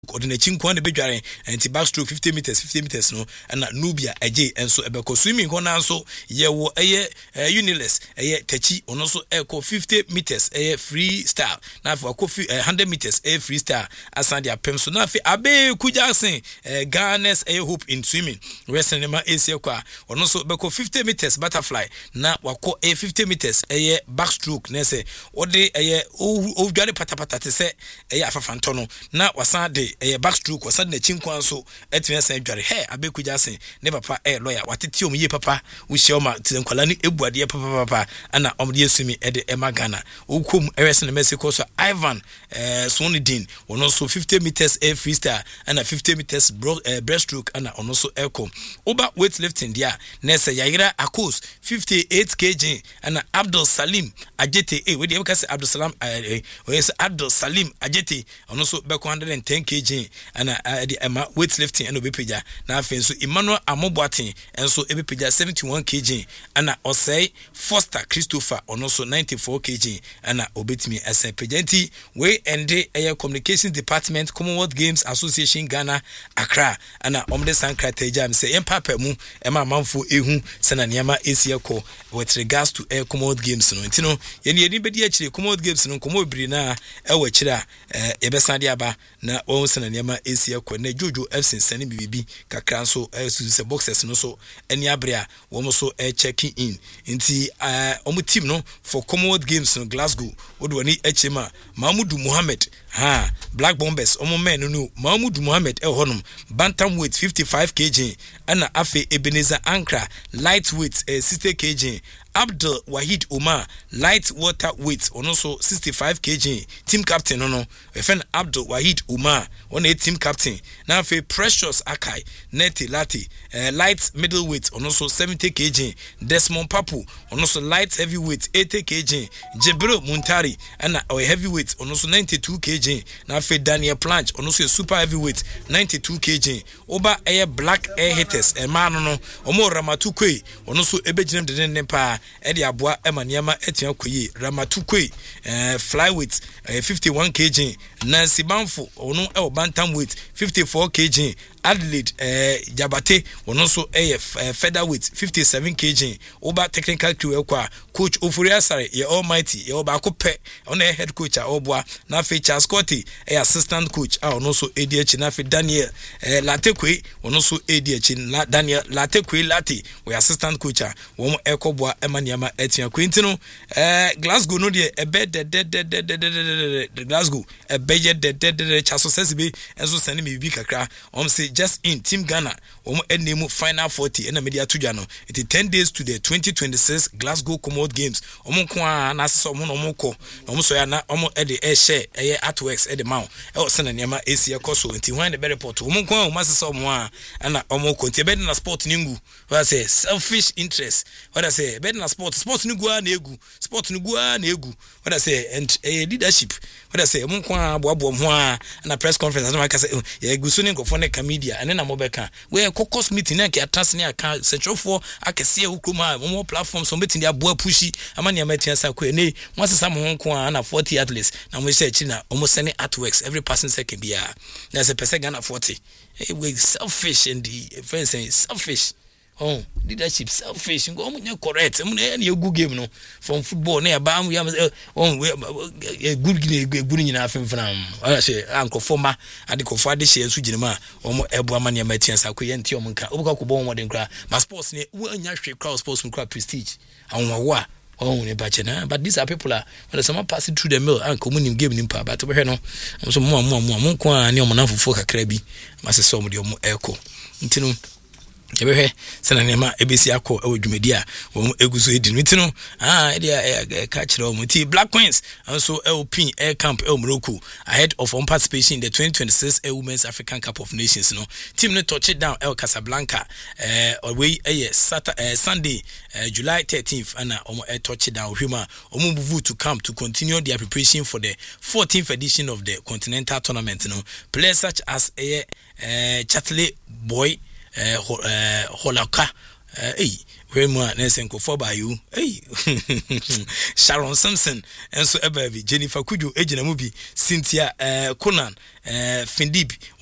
coordinating kwan de bedware anti backstroke 50 meters no na Nubia eje enso ebeko swimming kona nso ye wo Uniles tachi ono so eko 50 meters freestyle na afọ akọ 100 meters freestyle asan dia pem so na afọ abe kujasen Ghana's hope in swimming wrestling ma esi kwa ono so beko 50 meters butterfly na wako 50 meters backstroke na se ode o dware patapata te se afafanto no na wasan de backstroke wasan na chinkwan so etime san dware abeku jasen ne papa lawyer watete om ye papa wo shioma tenkwala ni ebuade papa ana omde asumi de ema Ghana okom ewese na Mexico so Ivan Sonidin wono so 50 meters freestyle ana 50 meters breaststroke ana ono so ekom oba weightlifting dia na se Yaira Akos 58 kg ana Abdul Salim Ajete we dey because Abdul Salam Abdul Salim Ajete ono so be 110 kg ana the Emma weightlifting and obepeja na afen so Emmanuel Amoboatin enso ebepeja 71 kg ana Osei Foster Christopher ono so 94 kg ana obetimi asepejenti we ende communications department Commonwealth Games Association Ghana Accra ana omde sankra tejam say empapa mu ema manfo ehu sana niama esieko with regards to Commonwealth Games no ntino yeni bedi akire Commonwealth Games no komo biri na ewa kira yebesande aba na won sana niama esieko na Jojo FC sane bibi kakra so se boxers no so eni abrea wo so checking in nti omo team no for Commonwealth Games no Glasgow odwani echema Mahmoud Mohammed Black Bombers omo men no Mahmoud Mohammed honum bantamweight 55 kg ana afe Ebenezer Ankra lightweight 60 kg Abdul Wahid Omar light water weight also 65 kg team captain no efen Abdul Wahid Omar on a team captain now for Precious Akai Neti Lati light middleweight also 70 kg Desmond Papu also light heavyweight 80 kg Jibril Muntari and heavyweight also 92 kg now for Daniel Planch also super heavyweight 92 kg Oba air black air hitters and man no omo Ramatukwe also ebejinem de nempa edi aboa emaniama etian koyi Ramatukwe flyweight 51 kg Nancy Banfo ono bantamweight 54 kg Adelaide Jabate ono so featherweight 57 kg Oba technical crew kwa coach Ofuri Asare ye almighty ye oba kope ono head coach a obwa na fe Charles Scotty assistant coach ono so ADH na fe Daniel Latekwe ono so ADH Daniel Latekwe Lati we assistant coach a wo ekobwa emaniama etian kwintino Glasgow no de ebe de Glasgow ebe de chaso sesibe enso sane me bibi kakra say just in Team Ghana name final 40 and media to no it is 10 days to the 2026 Glasgow Commonwealth Games kwa na so omoko so ya na e share artworks the mount send na ma esi ekoso nti when the be report kwa masese ana omoko nti be na sport ningu what say selfish interest what I say be na sport ningu na egu sport ningu na egu what I say and leadership what I say kwa boabo ho na press conference na say ya eguso ni nkofo na media and na mobeka we caucus meeting na ke atras ne aka centralfo akese hukruma mo platform so meeting dia boa pushi amani amatia sa ko ne wasesa mo nko na 40 athletes na mo share chi na almo send artworks every person second bia na se person Ghana 40 we selfish and the friends say selfish leadership selfish go omunye correct omunye na egu game no from football na ba am good nyina afemfram I say anko former adikofo ade share su ginema omo ebo amane amatia sa ko yenti omunka obuka ko bon modern kra ma sports ne wo anya hwe crowd sports kra prestige anwa ne bachena but these are people when someone passing through the mill and communim game nimpa but we no so mo ko ani omo na fufu kakra bi ma se so mo de omo eko ntino yebehwe sana nema ebesi akọ awdwumadi a wo eguso edi mitino ka kire o muti Black Queens also LP Air Camp Morocco ahead of participation in the 2026 Women's African Cup of Nations no team no touch it down El Casablanca away Sunday July 13th and touch it down huma move to camp to continue their preparation for the 14th edition of the Continental Tournament no players such as Chatley Boy Holaka we mu a nesen ko for by you Sharon Simpson enso ebavi Jennifer Kujo ejina mu bi Cynthia Conan Findib